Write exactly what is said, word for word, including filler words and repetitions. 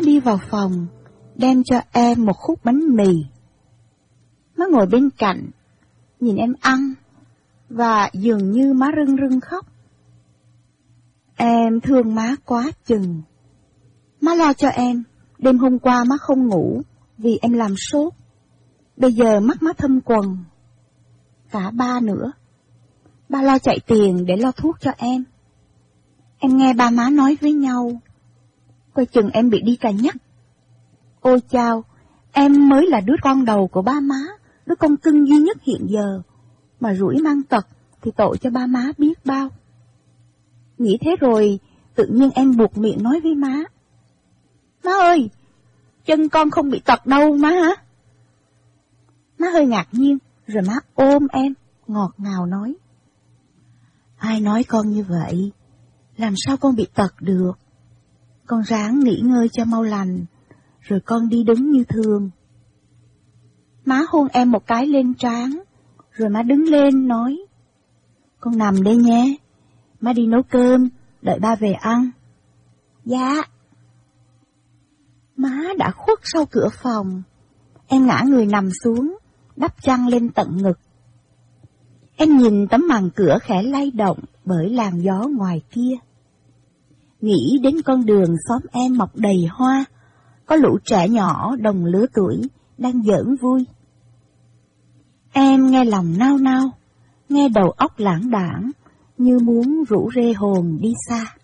đi vào phòng, đem cho em một khúc bánh mì. Má ngồi bên cạnh, nhìn em ăn, và dường như má rưng rưng khóc. Em thương má quá chừng. Má lo cho em, đêm hôm qua má không ngủ vì em làm sốt. Bây giờ mắt má thâm quầng. Cả ba nữa. Ba lo chạy tiền để lo thuốc cho em. Em nghe ba má nói với nhau, coi chừng em bị đi cà nhắc. Ôi chao, em mới là đứa con đầu của ba má, đứa con cưng duy nhất hiện giờ, mà rủi mang tật thì tội cho ba má biết bao. Nghĩ thế rồi, tự nhiên em buộc miệng nói với má. Má ơi, chân con không bị tật đâu má hả? Má hơi ngạc nhiên, rồi má ôm em, ngọt ngào nói. Ai nói con như vậy? Làm sao con bị tật được? Con ráng nghỉ ngơi cho mau lành, rồi con đi đứng như thường. Má hôn em một cái lên trán, rồi má đứng lên nói. Con nằm đây nhé, má đi nấu cơm, đợi ba về ăn. Dạ. Má đã khuất sau cửa phòng. Em ngã người nằm xuống, đắp chăn lên tận ngực. Em nhìn tấm màn cửa khẽ lay động bởi làn gió ngoài kia. Nghĩ đến con đường xóm em mọc đầy hoa, có lũ trẻ nhỏ đồng lứa tuổi đang giỡn vui. Em nghe lòng nao nao, nghe đầu óc lãng đãng, như muốn rủ rê hồn đi xa.